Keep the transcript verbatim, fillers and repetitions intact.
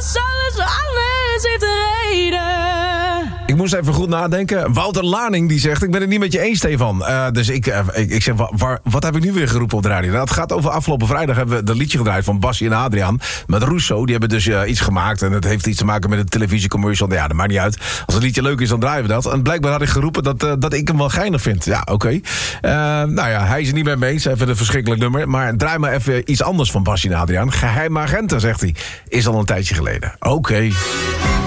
alles, alles, alles heeft een reden. Ik moest even goed nadenken. Wouter Laning die zegt, ik ben het niet met je eens, Stefan. Uh, dus ik, uh, ik, ik zeg, waar, wat heb ik nu weer geroepen op de radio? Nou, het gaat over afgelopen vrijdag hebben we dat liedje gedraaid van Bassie en Adriaan. Met Russo, die hebben dus uh, iets gemaakt. En het heeft iets te maken met een televisiecommercial. Ja, dat maakt niet uit. Als het liedje leuk is, dan draaien we dat. En blijkbaar had ik geroepen dat, uh, dat ik hem wel geinig vind. Ja, oké. Okay. Uh, nou ja, hij is het niet met me eens. Even een verschrikkelijk nummer. Maar draai maar even iets anders van Bassie en Adriaan. Geheime agenten, zegt hij. Is al een tijdje geleden. Oké. Okay.